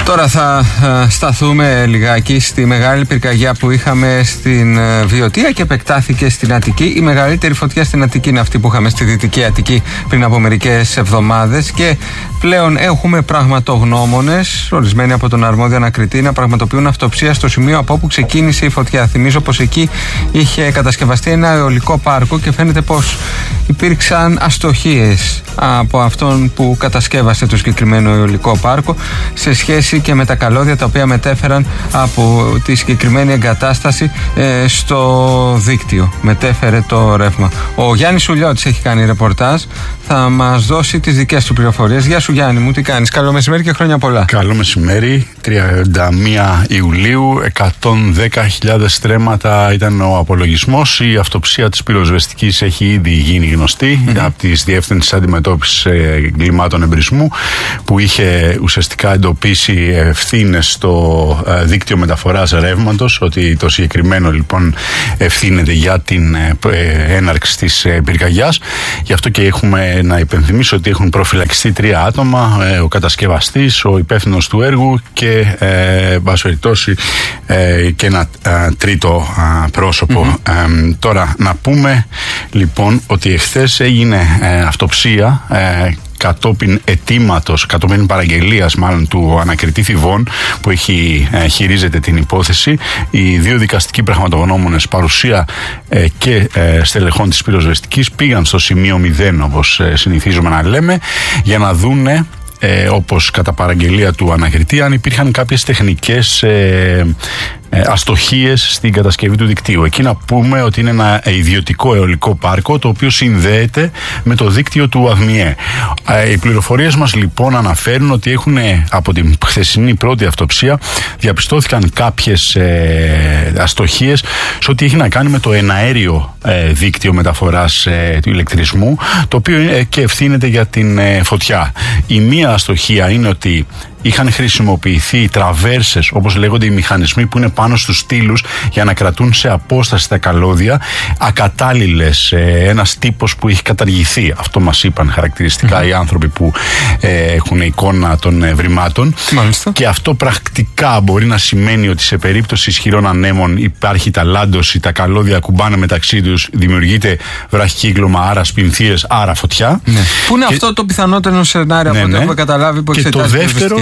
Τώρα θα σταθούμε λιγάκι στη μεγάλη πυρκαγιά που είχαμε στην Βιωτία και επεκτάθηκε στην Αττική. Η μεγαλύτερη φωτιά στην Αττική είναι αυτή που είχαμε στη Δυτική Αττική πριν από μερικές εβδομάδες και πλέον έχουμε πραγματογνώμονες, ορισμένοι από τον αρμόδιο ανακριτή, να πραγματοποιούν αυτοψία στο σημείο από όπου ξεκίνησε η φωτιά. Θυμίζω πως εκεί είχε κατασκευαστεί ένα αιωλικό πάρκο και φαίνεται πως υπήρξαν αστοχίες από αυτόν που κατασκεύασε το συγκεκριμένο αιωλικό πάρκο σε σχέση και με τα καλώδια τα οποία μετέφεραν από τη συγκεκριμένη εγκατάσταση στο δίκτυο. Μετέφερε το ρεύμα. Ο Γιάννης Σουλιώτης έχει κάνει ρεπορτάζ, θα μας δώσει τις δικές του πληροφορίες. Γεια σου Γιάννη μου, τι κάνεις? Καλό μεσημέρι και χρόνια πολλά. Καλό μεσημέρι, 31 Ιουλίου, 110.000 στρέμματα ήταν ο απολογισμός. Η αυτοψία της πυροσβεστικής έχει ήδη γίνει γνωστή από τις Διεύθυνσης Αντιμετώπισης Εγκλημάτων Εμπρισμού, που είχε ουσιαστικά εντοπίσει ευθύνες στο δίκτυο μεταφοράς ρεύματος, ότι το συγκεκριμένο λοιπόν ευθύνεται για την έναρξη της πυρκαγιάς. Γι' αυτό και έχουμε να υπενθυμίσω ότι έχουν προφυλακιστεί 3 άτομα, ο κατασκευαστής, ο υπεύθυνος του έργου και και ένα τρίτο πρόσωπο. Τώρα να πούμε λοιπόν ότι εχθές έγινε αυτοψία κατόπιν παραγγελίας μάλλον του ανακριτή Θηβών που χειρίζεται την υπόθεση. Οι 2 δικαστικοί πραγματογνώμονες, παρουσία και στελεχών της πυροσβεστικής, πήγαν στο σημείο 0, όπως συνηθίζουμε να λέμε, για να δούνε όπως κατά παραγγελία του ανακριτή αν υπήρχαν κάποιες τεχνικές αστοχίες στην κατασκευή του δικτύου. Εκεί να πούμε ότι είναι ένα ιδιωτικό αιωλικό πάρκο το οποίο συνδέεται με το δίκτυο του ΑΔΜΙΕ. Οι πληροφορίες μας λοιπόν αναφέρουν ότι από την χθεσινή πρώτη αυτοψία διαπιστώθηκαν κάποιες αστοχίες σε ό,τι έχει να κάνει με το εναέριο δίκτυο μεταφοράς του ηλεκτρισμού, το οποίο και ευθύνεται για την φωτιά. Η μία αστοχία είναι ότι είχαν χρησιμοποιηθεί τραβέρσες, όπως λέγονται οι μηχανισμοί που είναι πάνω στους στήλους για να κρατούν σε απόσταση τα καλώδια, ακατάλληλες, ένας τύπος που έχει καταργηθεί. Αυτό μας είπαν χαρακτηριστικά οι άνθρωποι που έχουν εικόνα των βρυμάτων. Μάλιστα. Και αυτό πρακτικά μπορεί να σημαίνει ότι σε περίπτωση ισχυρών ανέμων υπάρχει ταλάντωση, τα καλώδια κουμπάνε μεταξύ τους, δημιουργείται βραχικύκλωμα, άρα σπινθίες, άρα φωτιά. Ναι. Πού είναι αυτό το πιθανότερο σενάριο από ό,τι έχουμε καταλάβει που εξετάζει?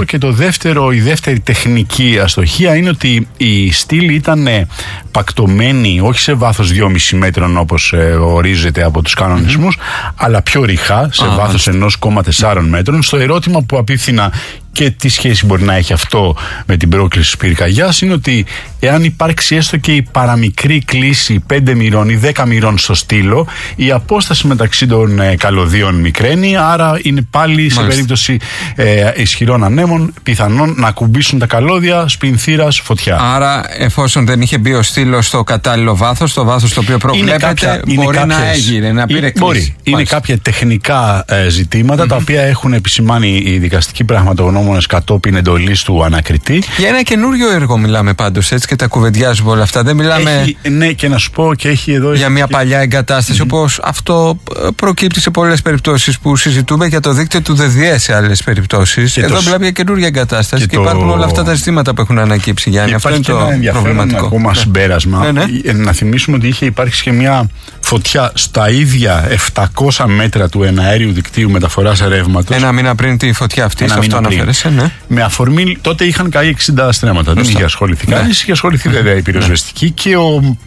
Η δεύτερη τεχνική αστοχία είναι ότι η στήλη ήταν πακτωμένη όχι σε βάθος 2,5 μέτρων όπως ορίζεται από τους κανονισμούς, αλλά πιο ρηχά σε βάθος 1,4 μέτρων. Στο ερώτημα που απίθυνα και τι σχέση μπορεί να έχει αυτό με την πρόκληση της πυρκαγιάς είναι ότι εάν υπάρξει έστω και η παραμικρή κλίση 5 μοιρών ή 10 μοιρών στο στήλο, η απόσταση μεταξύ των καλωδίων μικραίνει, άρα είναι πάλι σε περίπτωση ισχυρών ανέμων πιθανόν να ακουμπήσουν τα καλώδια, σπινθήρας, φωτιά. Άρα εφόσον δεν είχε μπει ο στήλος στο κατάλληλο βάθος, το βάθος το οποίο προβλέπεται, μπορεί να έγινε, να πήρε κλίση. Μπορεί. Είναι κάποια τεχνικά ζητήματα τα οποία έχουν επισημάνει οι δικαστικοί πραγματογνώμονες κατόπιν εντολής του ανακριτή. Για ένα καινούριο έργο μιλάμε πάντως, έτσι, και τα κουβεντιάζουμε όλα αυτά. Δεν μιλάμε. Ναι, και να σου πω και έχει εδώ. Για μια παλιά εγκατάσταση, όπως αυτό προκύπτει σε πολλές περιπτώσεις που συζητούμε για το δίκτυο του ΔΔΕ σε άλλες περιπτώσεις. Εδώ μιλάμε για καινούργια εγκατάσταση και υπάρχουν όλα αυτά τα ζητήματα που έχουν ανακύψει, Γιάννη. Αυτό είναι το προβληματικό. Ακόμα συμπέρασμα. Να θυμίσουμε ότι είχε υπάρξει και μια φωτιά στα ίδια 700 μέτρα του εναέριου δικτύου μεταφοράς ρεύματος. Ένα μήνα πριν τη φωτιά αυτή, σε αυτό αναφέρεσαι, ναι. Με αφορμή, τότε είχαν καεί 60 στρέμματα. Δεν είχε ασχοληθεί κανείς, είχε ασχοληθεί βέβαια η πυροσβεστική και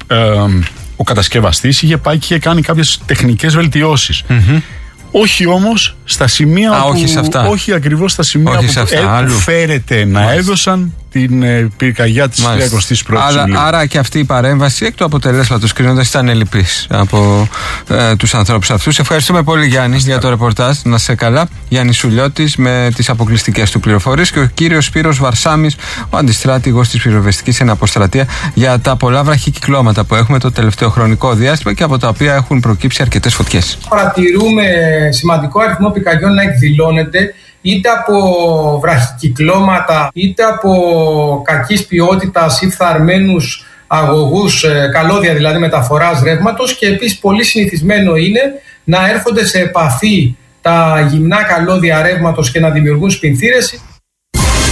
ο κατασκευαστής είχε πάει και είχε κάνει κάποιες τεχνικές βελτιώσεις. Όχι όμως στα σημεία όχι ακριβώς στα σημεία που φέρεται να έδωσαν την πυρκαγιά της 31ης Ιουλίου. Άρα και αυτή η παρέμβαση εκ του αποτελέσματος κρίνοντας ήταν ελλειπής από τους ανθρώπους αυτούς. Ευχαριστούμε πολύ Γιάννη για το ρεπορτάζ. Να είσαι καλά. Γιάννη Σουλιώτης με τις αποκλειστικές του πληροφορίες και ο κύριος Σπύρος Βαρσάμης, ο αντιστράτηγος της πυροσβεστικής εν αποστρατεία, για τα πολλά βραχικυκλώματα που έχουμε το τελευταίο χρονικό διάστημα και από τα οποία έχουν προκύψει αρκετές φωτιές. Παρατηρούμε σημαντικό αριθμό πυρκαγιών να εκδηλώνεται είτε από βραχικυκλώματα είτε από κακής ποιότητας ή φθαρμένους αγωγούς, καλώδια δηλαδή μεταφοράς ρεύματος, και επίσης πολύ συνηθισμένο είναι να έρχονται σε επαφή τα γυμνά καλώδια ρεύματος και να δημιουργούν σπινθήρες.